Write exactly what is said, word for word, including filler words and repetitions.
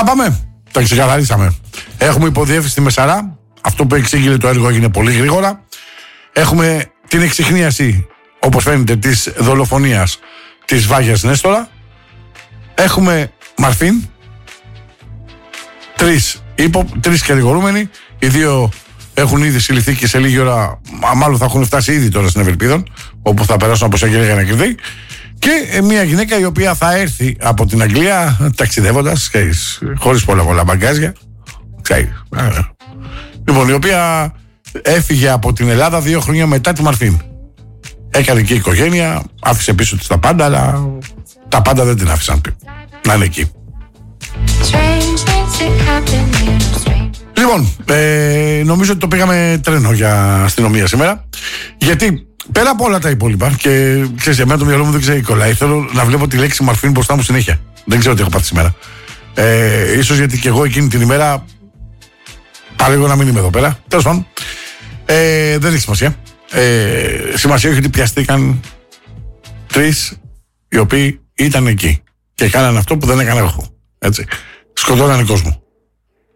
Τα πάμε. Τα ξεκαθαρίσαμε. Έχουμε υποδιεύθυνση στη Μεσαρά. Αυτό που εξήγηλε το έργο έγινε πολύ γρήγορα. Έχουμε την εξιχνίαση, όπως φαίνεται, της δολοφονίας της Βάγιας Νέστορα. Έχουμε Μαρφίν. Τρεις, υπο, τρεις κατηγορούμενοι. Οι δύο έχουν ήδη συλληφθεί και σε λίγη ώρα, μάλλον θα έχουν φτάσει ήδη τώρα στην Ευελπίδων, όπου θα περάσουν από εισαγγελία για να κρυθεί. Και μια γυναίκα η οποία θα έρθει από την Αγγλία ταξιδεύοντας, χωρίς πολλά πολλά μπαγκάζια. Ξέρεις. Λοιπόν, η οποία έφυγε από την Ελλάδα δύο χρόνια μετά τη Μαρφίν. Έκανε και οικογένεια, άφησε πίσω της τα πάντα, αλλά τα πάντα δεν την άφησαν να είναι εκεί. Λοιπόν, ε, νομίζω ότι το πήγαμε τρένο για αστυνομία σήμερα. Γιατί πέρα από όλα τα υπόλοιπα, και ξέρεις, εμένα το μυαλό μου δεν ξέρει κολλάει, θέλω να βλέπω τη λέξη Μαρφίν μπροστά μου συνέχεια. Δεν ξέρω τι έχω πάθει σήμερα. Ε, ίσως γιατί και εγώ εκείνη την ημέρα παρέγω να μην είμαι εδώ πέρα. Τέλος πάντων, ε, δεν έχει σημασία. Ε, σημασία έχει ότι πιαστήκαν τρεις οι οποίοι ήταν εκεί και κάνανε αυτό που δεν έκανα εγώ. Έτσι. Σκοτώνανε κόσμο.